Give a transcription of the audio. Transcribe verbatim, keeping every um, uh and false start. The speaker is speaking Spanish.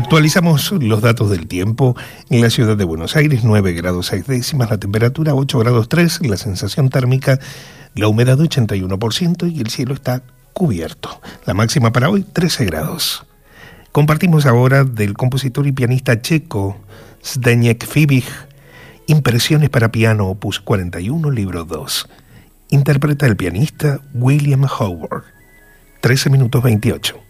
Actualizamos los datos del tiempo. En la ciudad de Buenos Aires, nueve grados seis décimas, la temperatura ocho grados tres, la sensación térmica, la humedad ochenta y uno por ciento y el cielo está cubierto. La máxima para hoy, trece grados. Compartimos ahora del compositor y pianista checo Zdeněk Fibich, Impresiones para piano, opus cuarenta y uno, libro dos. Interpreta el pianista William Howard. trece minutos veintiocho.